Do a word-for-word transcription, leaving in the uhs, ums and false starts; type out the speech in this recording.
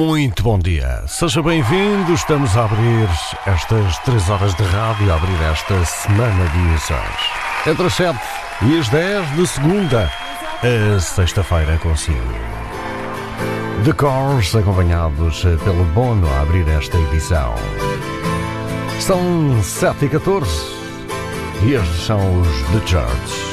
Muito bom dia, seja bem-vindo. Estamos a abrir estas três horas de rádio, a abrir esta semana de emissões. Entre as sete e as dez de segunda a sexta-feira consigo. The Cars, acompanhados pelo Bono a abrir esta edição. São sete e catorze e estes são os The Charts.